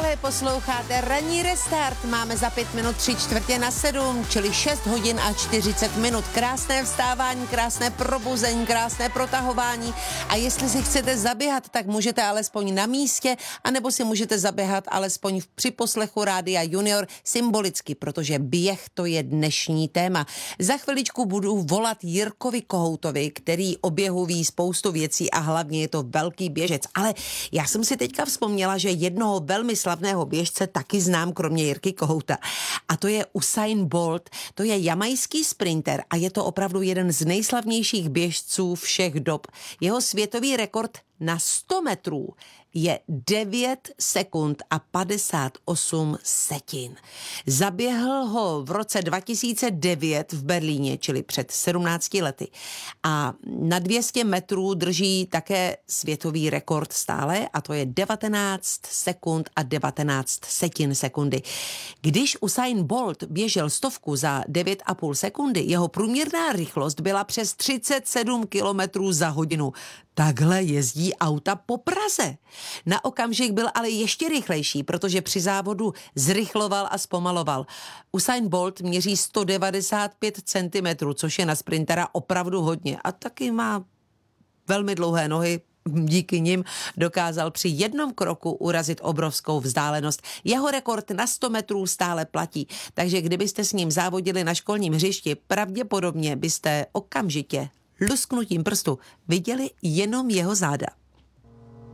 Přátelé, posloucháte Ranní restart. Máme za 5 minut 6:45, čili 6 hodin a 40 minut. Krásné vstávání, krásné probuzení, krásné protahování. A jestli si chcete zaběhat, tak můžete alespoň na místě, anebo si můžete zaběhat alespoň při poslechu Rádia Junior symbolicky, protože běh to je dnešní téma. Za chviličku budu volat Jirkovi Kohoutovi, který o běhu ví spoustu věcí a hlavně je to velký běžec. Ale já jsem si teďka vzpomněla, že jednoho velmi slavného běžce taky znám, kromě Jirky Kohouta. A to je Usain Bolt, to je jamajský sprinter a je to opravdu jeden z nejslavnějších běžců všech dob. Jeho světový rekord na 100 metrů je 9 sekund a 58 setin. Zaběhl ho v roce 2009 v Berlíně, čili před 17 lety. A na 200 metrů drží také světový rekord stále a to je 19 sekund a 19 setin sekundy. Když Usain Bolt běžel 100 za 9,5 sekundy, jeho průměrná rychlost byla přes 37 kilometrů za hodinu. Takhle jezdí auta po Praze. Na okamžik byl ale ještě rychlejší, protože při závodu zrychloval a zpomaloval. Usain Bolt měří 195 cm, což je na sprintera opravdu hodně. A taky má velmi dlouhé nohy. Díky nim dokázal při jednom kroku urazit obrovskou vzdálenost. Jeho rekord na 100 metrů stále platí, takže kdybyste s ním závodili na školním hřišti, pravděpodobně byste okamžitě lusknutím prstu viděli jenom jeho záda.